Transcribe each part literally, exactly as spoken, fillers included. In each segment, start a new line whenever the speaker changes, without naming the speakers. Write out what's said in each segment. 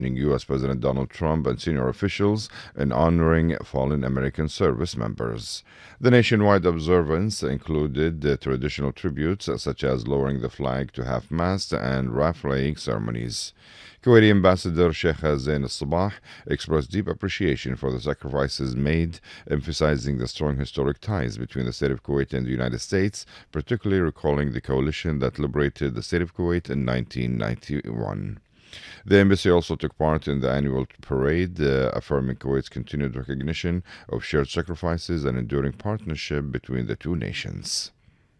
U S. President Donald Trump and senior officials in honoring fallen American service members. The nationwide observance included uh, traditional tributes uh, such as lowering the flag to half-mast and wreath-laying ceremonies. Kuwaiti Ambassador Sheikh Zain al-Sabah expressed deep appreciation for the sacrifices made, emphasizing the strong historic ties between the state of Kuwait and the United States, particularly recalling the coalition that liberated the state of Kuwait in nineteen ninety-one. The embassy also took part in the annual parade, uh, affirming Kuwait's continued recognition of shared sacrifices and enduring partnership between the two nations.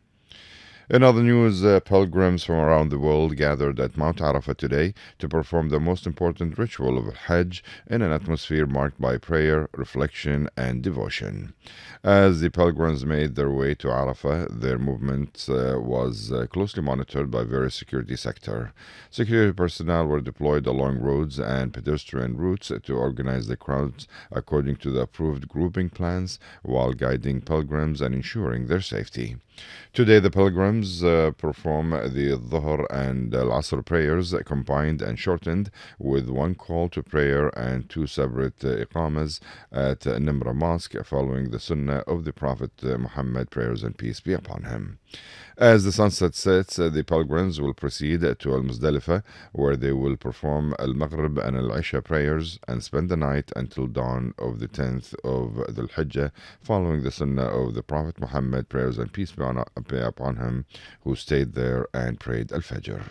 In other news, uh, pilgrims from around the world gathered at Mount Arafah today to perform the most important ritual of Hajj in an atmosphere marked by prayer, reflection, and devotion. As the pilgrims made their way to Arafah, their movement uh, was uh, closely monitored by various security sector. Security personnel were deployed along roads and pedestrian routes to organize the crowds according to the approved grouping plans while guiding pilgrims and ensuring their safety. Today, the pilgrims uh, perform the Dhuhr and Al Asr prayers combined and shortened with one call to prayer and two separate uh, iqamas at uh, Nimra Mosque following the Sunnah of the Prophet uh, Muhammad, prayers and peace be upon him. As the sunset sets, uh, the pilgrims will proceed to Al Muzdalifah, where they will perform Al Maghrib and Al Isha prayers and spend the night until dawn of the tenth of Dhul Hijjah, following the Sunnah of the Prophet Muhammad, prayers and peace be upon him, who stayed there and prayed Al Fajr.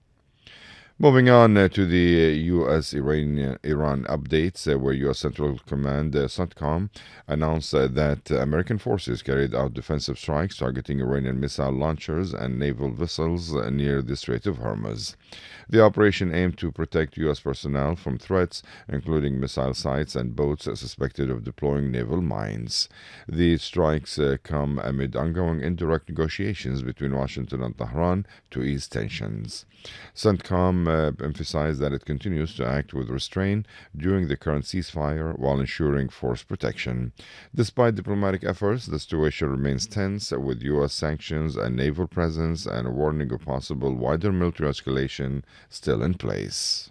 Moving on uh, to the U S Iran, Iran updates, uh, where U S. Central Command uh, CENTCOM announced uh, that uh, American forces carried out defensive strikes targeting Iranian missile launchers and naval vessels uh, near the Strait of Hormuz. The operation aimed to protect U S personnel from threats, including missile sites and boats uh, suspected of deploying naval mines. The strikes uh, come amid ongoing indirect negotiations between Washington and Tehran to ease tensions. CENTCOM uh, emphasized that it continues to act with restraint during the current ceasefire while ensuring force protection. Despite diplomatic efforts, the situation remains tense, with U S sanctions and naval presence and a warning of possible wider military escalation still in place.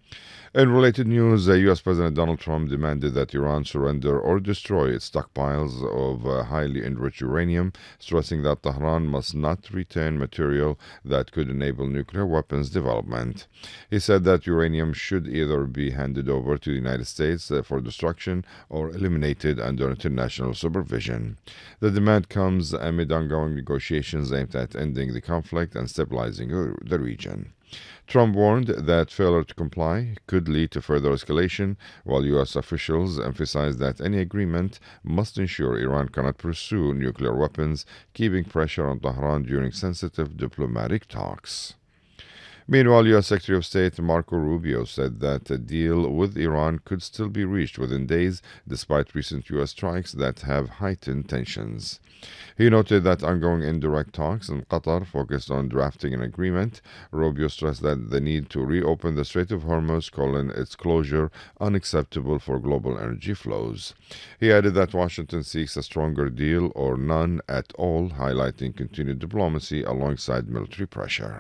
In related news, uh, U S. President Donald Trump demanded that Iran surrender or destroy its stockpiles of uh, highly enriched uranium, stressing that Tehran must not retain material that could enable nuclear weapons development. He said that uranium should either be handed over to the United States uh, for destruction or eliminated under international supervision. The demand comes amid ongoing negotiations aimed at ending the conflict and stabilizing the region. Trump warned that failure to comply could lead to further escalation, while U S officials emphasized that any agreement must ensure Iran cannot pursue nuclear weapons, keeping pressure on Tehran during sensitive diplomatic talks. Meanwhile, U S. Secretary of State Marco Rubio said that a deal with Iran could still be reached within days, despite recent U S strikes that have heightened tensions. He noted that ongoing indirect talks in Qatar focused on drafting an agreement. Rubio stressed that the need to reopen the Strait of Hormuz, calling its closure unacceptable for global energy flows. He added that Washington seeks a stronger deal or none at all, highlighting continued diplomacy alongside military pressure.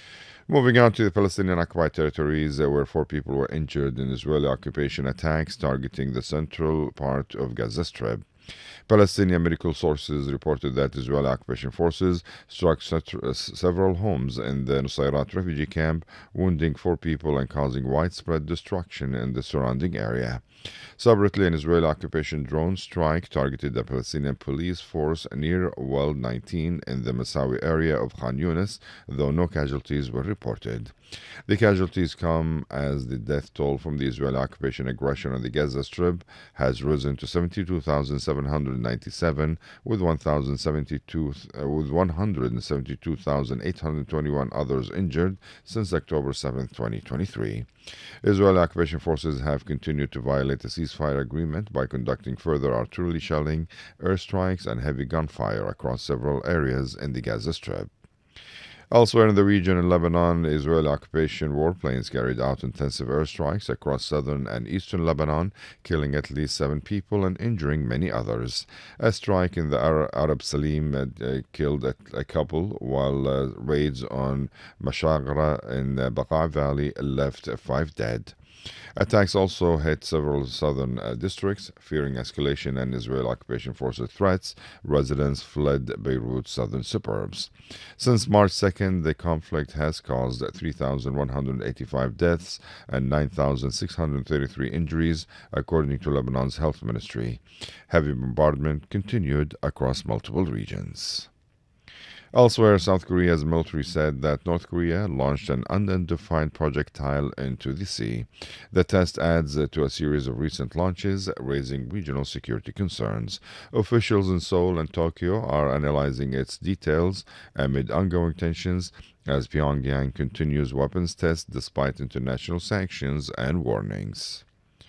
Moving on to the Palestinian occupied territories, uh, where four people were injured in Israeli occupation attacks targeting the central part of Gaza Strip. Palestinian medical sources reported that Israeli occupation forces struck several homes in the Nusayrat refugee camp, wounding four people and causing widespread destruction in the surrounding area. Separately, an Israeli occupation drone strike targeted the Palestinian police force near Well nineteen in the Masawi area of Khan Yunis, though no casualties were reported. The casualties come as the death toll from the Israeli occupation aggression on the Gaza Strip has risen to seventy-two thousand seven hundred ninety-seven, with one thousand seventy-two, uh, with one hundred seventy-two thousand eight hundred twenty-one others injured since October seventh, twenty twenty-three. Israeli occupation forces have continued to violate the ceasefire agreement by conducting further artillery shelling, airstrikes, and heavy gunfire across several areas in the Gaza Strip. Elsewhere in the region in Lebanon, Israeli occupation warplanes carried out intensive airstrikes across southern and eastern Lebanon, killing at least seven people and injuring many others. A strike in the Arab Salim uh, killed a, a couple, while uh, raids on Mashagra in the Baqa Valley left five dead. Attacks also hit several southern uh, districts. Fearing escalation and Israeli occupation forces threats, residents fled Beirut's southern suburbs. Since March second, the conflict has caused three thousand one hundred eighty-five deaths and nine thousand six hundred thirty-three injuries, according to Lebanon's health ministry. Heavy bombardment continued across multiple regions. Elsewhere, South Korea's military said that North Korea launched an unidentified projectile into the sea. The test adds to a series of recent launches, raising regional security concerns. Officials in Seoul and Tokyo are analyzing its details amid ongoing tensions as Pyongyang continues weapons tests despite international sanctions and warnings.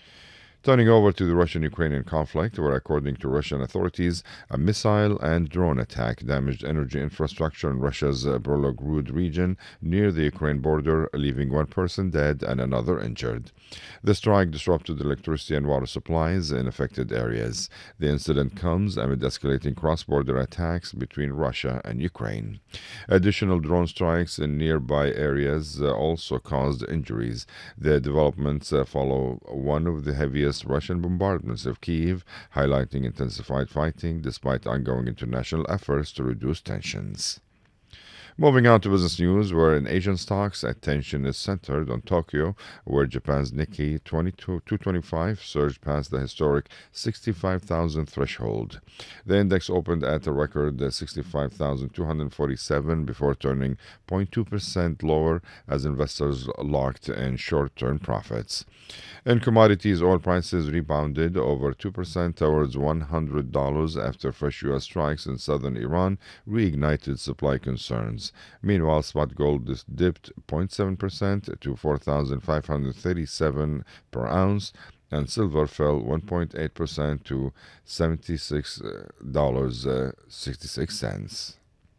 Turning over to the Russian-Ukrainian conflict, where, according to Russian authorities, a missile and drone attack damaged energy infrastructure in Russia's uh, Volgograd region near the Ukraine border, leaving one person dead and another injured. The strike disrupted electricity and water supplies in affected areas. The incident comes amid escalating cross-border attacks between Russia and Ukraine. Additional drone strikes in nearby areas uh, also caused injuries. The developments uh, follow one of the heaviest Russian bombardments of Kyiv, highlighting intensified fighting despite ongoing international efforts to reduce tensions. Moving on to business news, where in Asian stocks, attention is centered on Tokyo, where Japan's Nikkei two twenty-five surged past the historic sixty-five thousand threshold. The index opened at a record sixty-five thousand two hundred forty-seven before turning zero point two percent lower as investors locked in short-term profits. In commodities, oil prices rebounded over two percent towards one hundred dollars after fresh U S strikes in southern Iran reignited supply concerns. Meanwhile, spot gold dipped zero point seven percent to four thousand five hundred thirty-seven per ounce, and silver fell one point eight percent to seventy-six dollars and sixty-six cents.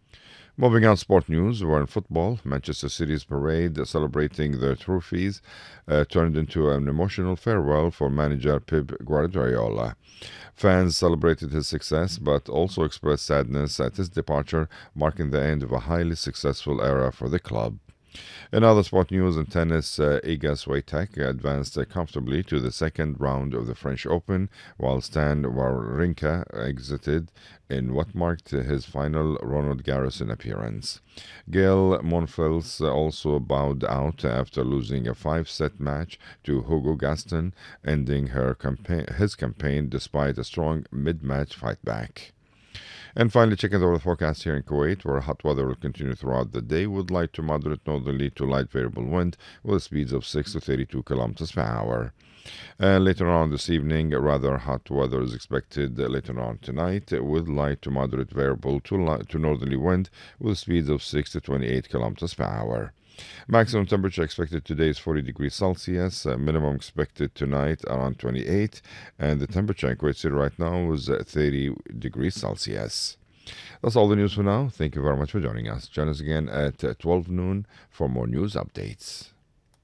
Moving on, sport news, where in football, Manchester City's parade celebrating their trophies uh, turned into an emotional farewell for manager Pep Guardiola. Fans celebrated his success, but also expressed sadness at his departure, marking the end of a highly successful era for the club. In other sport news and tennis, uh, Iga Swiatek advanced uh, comfortably to the second round of the French Open, while Stan Wawrinka exited in what marked his final Roland Garros appearance. Gail Monfils also bowed out after losing a five-set match to Hugo Gaston, ending her campaign, his campaign despite a strong mid-match fight back. And finally, checking over the forecast here in Kuwait, where hot weather will continue throughout the day with light to moderate northerly to light variable wind with speeds of six to thirty-two kilometers per hour. And later on this evening, rather hot weather is expected later on tonight with light to moderate variable to, light to northerly wind with speeds of six to twenty-eight kilometers per hour. Maximum temperature expected today is forty degrees Celsius, uh, minimum expected tonight around twenty-eight, and the temperature in Kuwait City right now is uh, thirty degrees Celsius. That's all the news for now. Thank you very much for joining us. Join us again at uh, twelve noon for more news updates.